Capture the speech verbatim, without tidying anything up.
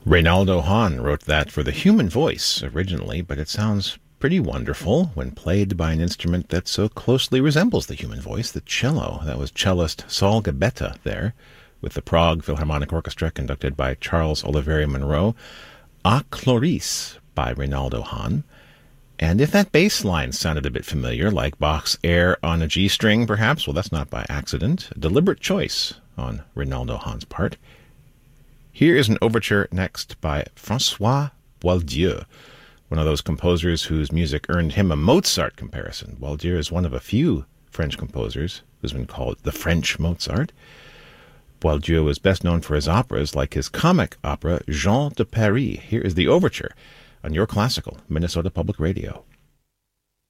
Reynaldo Hahn wrote that for the human voice originally, but it sounds pretty wonderful when played by an instrument that so closely resembles the human voice, the cello. That was cellist Saul Gabetta there, with the Prague Philharmonic Orchestra conducted by Charles Olivier Monroe. A Chloris by Reynaldo Hahn. And if that bass line sounded a bit familiar, like Bach's Air on a G string, perhaps, well, that's not by accident. A deliberate choice on Reynaldo Hahn's part. Here is an overture next by François Boieldieu, one of those composers whose music earned him a Mozart comparison. Boieldieu is one of a few French composers who's been called the French Mozart. Boieldieu was best known for his operas, like his comic opera Jean de Paris. Here is the overture on Your Classical, Minnesota Public Radio.